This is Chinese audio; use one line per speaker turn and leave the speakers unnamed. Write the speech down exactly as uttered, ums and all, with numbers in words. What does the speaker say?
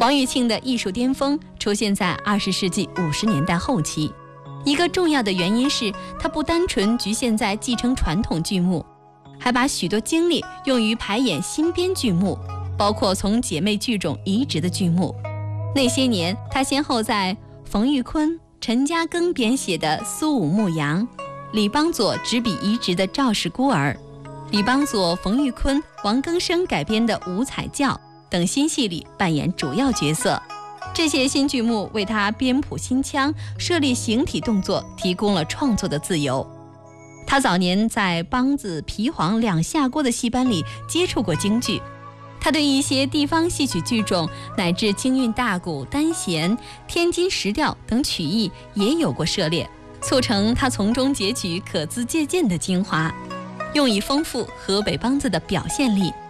王玉庆的艺术巅峰出现在二十世纪五十年代后期，一个重要的原因是他不单纯局限在继承传统剧目，还把许多精力用于排演新编剧目，包括从姐妹剧种移植的剧目。那些年，他先后在冯玉坤、陈嘉庚编写的《苏武牧羊》，李邦佐执笔移植的《赵氏孤儿》，李邦佐、冯玉坤、王庚生改编的《五彩轿》等新戏里扮演主要角色。这些新剧目为他编谱新腔、设立形体动作提供了创作的自由。他早年在梆子、皮黄两下锅的戏班里接触过京剧，他对一些地方戏曲剧种乃至京韵大鼓、单弦、天津石调等曲艺也有过涉猎，促成他从中截取可资借鉴的精华，用以丰富河北梆子的表现力。